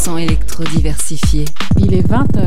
100% électro-diversifié. Il est 20h.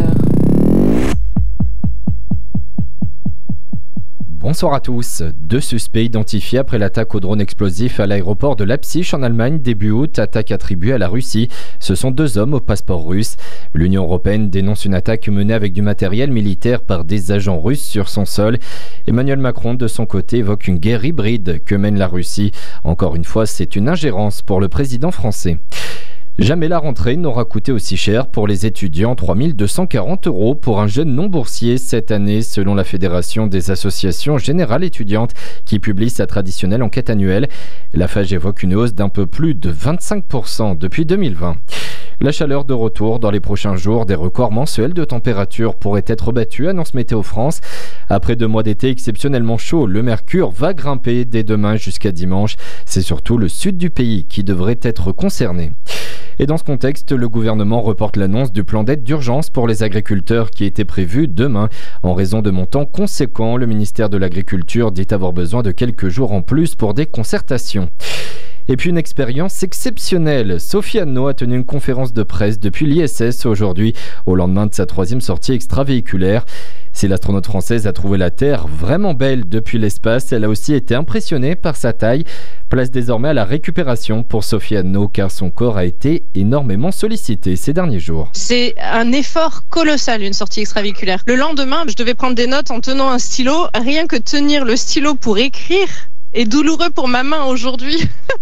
Bonsoir à tous. 2 suspects identifiés après l'attaque au drone explosif à l'aéroport de Leipzig en Allemagne début août, attaque attribuée à la Russie. Ce sont 2 hommes au passeport russe. L'Union européenne dénonce une attaque menée avec du matériel militaire par des agents russes sur son sol. Emmanuel Macron, de son côté, évoque une guerre hybride que mène la Russie. Encore une fois, c'est une ingérence pour le président français. Jamais la rentrée n'aura coûté aussi cher pour les étudiants, 3 240 € pour un jeune non boursier cette année, selon la Fédération des associations générales étudiantes qui publie sa traditionnelle enquête annuelle. La FAGE évoque une hausse d'un peu plus de 25% depuis 2020. La chaleur de retour dans les prochains jours, des records mensuels de température pourraient être battus, annonce Météo France. Après 2 mois d'été exceptionnellement chauds, le mercure va grimper dès demain jusqu'à dimanche. C'est surtout le sud du pays qui devrait être concerné. Et dans ce contexte, le gouvernement reporte l'annonce du plan d'aide d'urgence pour les agriculteurs qui était prévu demain. En raison de montants conséquents, le ministère de l'Agriculture dit avoir besoin de quelques jours en plus pour des concertations. Et puis une expérience exceptionnelle. Sophie Anneau a tenu une conférence de presse depuis l'ISS aujourd'hui, au lendemain de sa 3e sortie extravéhiculaire. Si l'astronaute française a trouvé la Terre vraiment belle depuis l'espace, elle a aussi été impressionnée par sa taille. Place désormais à la récupération pour Sophie Anneau, car son corps a été énormément sollicité ces derniers jours. C'est un effort colossal, une sortie extravéhiculaire. Le lendemain, je devais prendre des notes en tenant un stylo. Rien que tenir le stylo pour écrire est douloureux pour ma main aujourd'hui.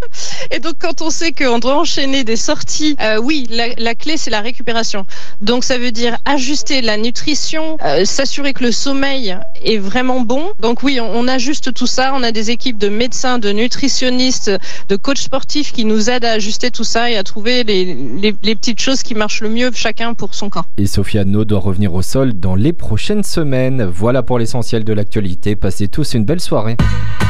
Et donc quand on sait qu'on doit enchaîner des sorties, oui, la clé c'est la récupération. Donc ça veut dire ajuster la nutrition, s'assurer que le sommeil est vraiment bon. Donc oui, on ajuste tout ça. On a des équipes de médecins, de nutritionnistes, de coachs sportifs qui nous aident à ajuster tout ça et à trouver les petites choses qui marchent le mieux chacun pour son corps. Et Sophie Anneau doit revenir au sol dans les prochaines semaines. Voilà pour l'essentiel de l'actualité. Passez tous une belle soirée.